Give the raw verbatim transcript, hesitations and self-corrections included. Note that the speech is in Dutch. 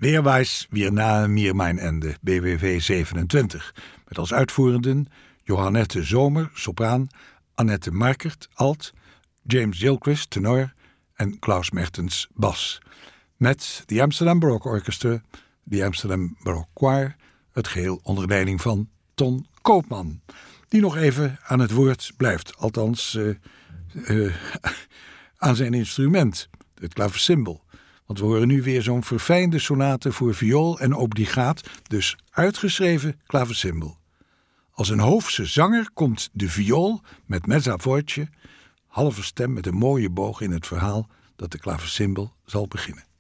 Wer weiß, wir nahe mir mein Ende, B W V zevenentwintig. Met als uitvoerenden Johannette Zomer, sopraan, Annette Markert, alt, James Gilchrist, tenor en Klaus Mertens, bas. Met de Amsterdam Baroque Orchestra, de Amsterdam Baroque Choir, het geheel onder leiding van Ton Koopman, die nog even aan het woord blijft, althans uh, uh, aan zijn instrument, het klaversymbol. Want we horen nu weer zo'n verfijnde sonate voor viool en obligaat, dus uitgeschreven klaversymbol. Als een hoofdse zanger komt de viool met mezza voce, halve stem met een mooie boog in het verhaal dat de klaversymbol zal beginnen.